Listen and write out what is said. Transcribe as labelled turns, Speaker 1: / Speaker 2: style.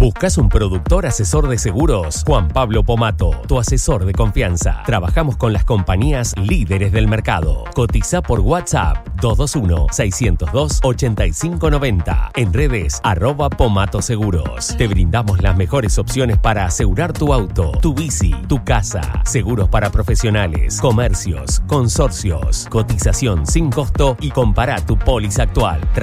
Speaker 1: ¿Buscas un productor asesor de seguros? Juan Pablo Pomato, tu asesor de confianza. Trabajamos con las compañías líderes del mercado. Cotiza por WhatsApp 221-602-8590. En redes @Pomato Seguros. Te brindamos las mejores opciones para asegurar tu auto, tu bici, tu casa. Seguros para profesionales, comercios, consorcios. Cotización sin costo y compara tu póliza actual.